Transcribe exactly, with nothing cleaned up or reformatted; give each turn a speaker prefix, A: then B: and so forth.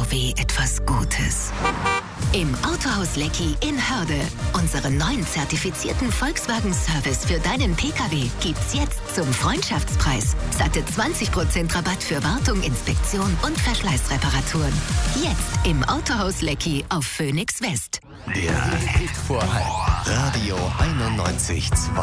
A: V W etwas Gutes. Im Autohaus Leckie in Hörde. Unseren neuen zertifizierten Volkswagen-Service für deinen Pkw gibt's jetzt zum Freundschaftspreis. Satte zwanzig Prozent Rabatt für Wartung, Inspektion und Verschleißreparaturen. Jetzt im Autohaus Leckie auf Phoenix West.
B: Der Hit vor Halb. Radio einundneunzig Komma zwei.